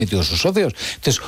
metido sus socios. Entonces,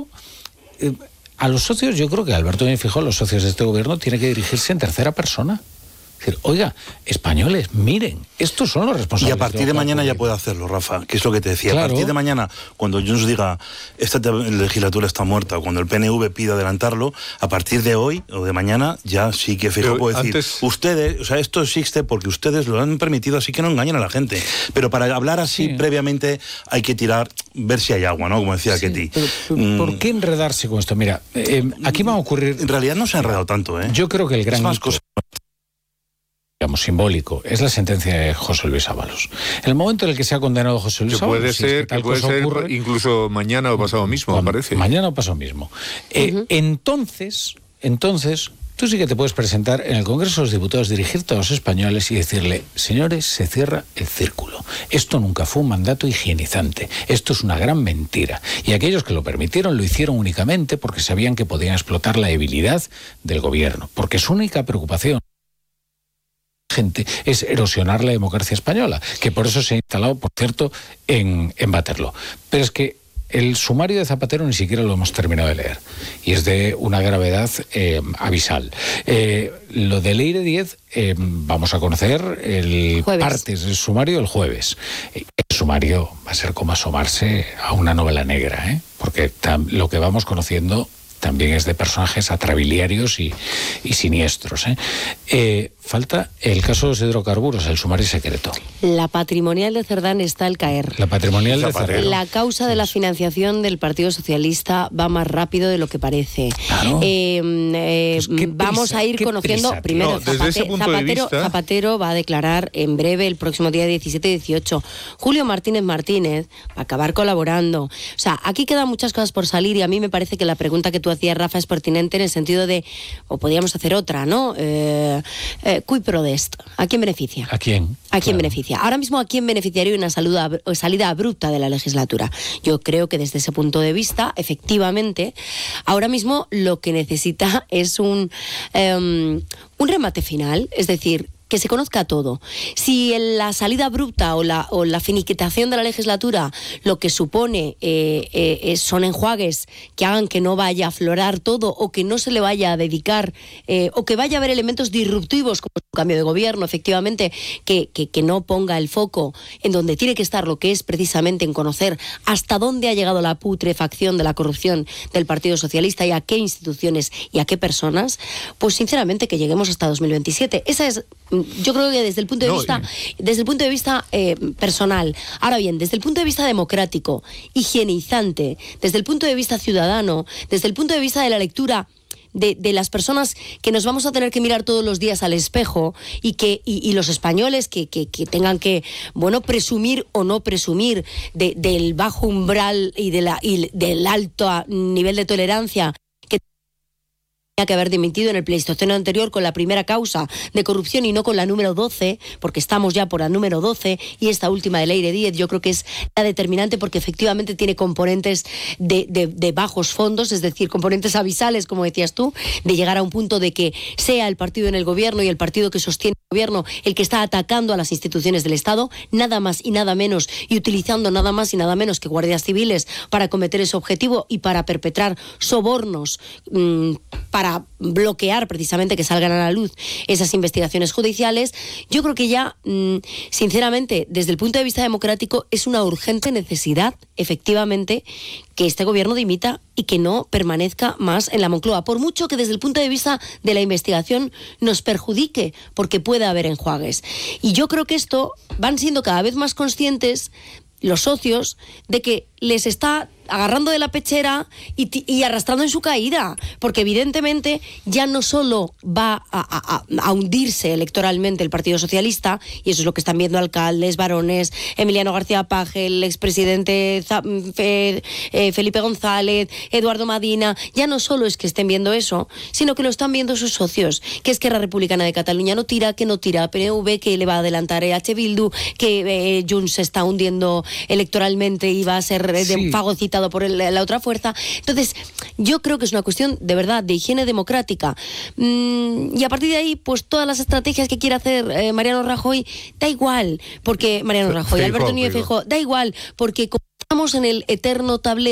a los socios, yo creo que Alberto Núñez Feijóo, los socios de este gobierno, tiene que dirigirse en tercera persona. Es decir, oiga, españoles, miren, estos son los responsables. Y a partir de mañana ya puede hacerlo, Rafa, que es lo que te decía. Claro. A partir de mañana, cuando Junts diga esta legislatura está muerta, o cuando el PNV pida adelantarlo, a partir de hoy o de mañana ya sí que Feijóo puede decir, ustedes, o sea, esto existe porque ustedes lo han permitido, así que no engañen a la gente. Pero para hablar así previamente hay que ver si hay agua, ¿no? Como decía Ketty. ¿Por qué enredarse con esto? Mira, aquí va a ocurrir... En realidad no se ha enredado tanto, ¿eh? Yo creo que el gran... Es más cosa... digamos, simbólico, es la sentencia de José Luis Ábalos. En el momento en el que se ha condenado José Luis Ábalos... Puede ser incluso mañana o pasado mismo, me parece. Mañana o pasado mismo. Entonces, tú sí que te puedes presentar en el Congreso de los Diputados, dirigirte a los españoles y decirle, señores, se cierra el círculo. Esto nunca fue un mandato higienizante. Esto es una gran mentira. Y aquellos que lo permitieron lo hicieron únicamente porque sabían que podían explotar la debilidad del gobierno. Porque su única preocupación gente es erosionar la democracia española, que por eso se ha instalado, por cierto, en Waterloo. Pero es que el sumario de Zapatero ni siquiera lo hemos terminado de leer, y es de una gravedad abisal. Lo de Leire Díez, vamos a conocer partes del sumario el jueves. El sumario va a ser como asomarse a una novela negra, porque lo que vamos conociendo también es de personajes atrabiliarios y siniestros. Falta el caso de los hidrocarburos, el sumario secreto. La patrimonial de Cerdán está al caer. La patrimonial de Cerdán. La causa de la financiación del Partido Socialista va más rápido de lo que parece. Claro. Vamos a ir conociendo primero. Zapatero va a declarar en breve, el próximo día 17 y 18. Julio Martínez va a acabar colaborando. O sea, aquí quedan muchas cosas por salir y a mí me parece que la pregunta que tú hacías, Rafa, es pertinente en el sentido de, o podríamos hacer otra, ¿no? Cui prodest. ¿A quién beneficia? ¿A quién? ¿A quién beneficia? Ahora mismo, ¿a quién beneficiaría una salida abrupta de la legislatura? Yo creo que desde ese punto de vista, efectivamente, ahora mismo lo que necesita es un remate final, es decir, que se conozca todo. Si la salida abrupta o la finiquitación de la legislatura lo que supone son enjuagues que hagan que no vaya a aflorar todo o que no se le vaya a dedicar o que vaya a haber elementos disruptivos como un cambio de gobierno, efectivamente, que no ponga el foco en donde tiene que estar, lo que es precisamente en conocer hasta dónde ha llegado la putrefacción de la corrupción del Partido Socialista y a qué instituciones y a qué personas, pues sinceramente que lleguemos hasta 2027. Esa es... Yo creo que desde el punto de vista personal. Ahora bien, desde el punto de vista democrático, higienizante, desde el punto de vista ciudadano, desde el punto de vista de la lectura de las personas que nos vamos a tener que mirar todos los días al espejo y los españoles que tengan que, presumir o no presumir del bajo umbral y del alto nivel de tolerancia que haber dimitido en el pleistoceno anterior con la primera causa de corrupción y no con la número 12, porque estamos ya por la número 12, y esta última de Leire Díez yo creo que es la determinante porque efectivamente tiene componentes de bajos fondos, es decir, componentes abisales, como decías tú, de llegar a un punto de que sea el partido en el gobierno y el partido que sostiene el gobierno el que está atacando a las instituciones del Estado, nada más y nada menos, y utilizando nada más y nada menos que guardias civiles para cometer ese objetivo y para perpetrar sobornos para bloquear precisamente que salgan a la luz esas investigaciones judiciales. Yo creo que ya, sinceramente, desde el punto de vista democrático, es una urgente necesidad, efectivamente, que este gobierno dimita y que no permanezca más en la Moncloa, por mucho que desde el punto de vista de la investigación nos perjudique, porque puede haber enjuagues. Y yo creo que esto van siendo cada vez más conscientes los socios de que les está agarrando de la pechera y arrastrando en su caída, porque evidentemente ya no solo va a hundirse electoralmente el Partido Socialista, y eso es lo que están viendo alcaldes, varones, Emiliano García Paje, el expresidente Felipe González, Eduardo Madina, ya no solo es que estén viendo eso, sino que lo están viendo sus socios, que Esquerra Republicana de Cataluña no tira, que no tira PNV, que le va a adelantar EH Bildu, que Junts se está hundiendo electoralmente y va a ser fagocitado por la otra fuerza. Entonces, yo creo que es una cuestión de verdad de higiene democrática. Y a partir de ahí, pues todas las estrategias que quiera hacer Mariano Rajoy, da igual, porque Alberto Núñez Feijóo, da igual, porque como Estamos en el eterno tablero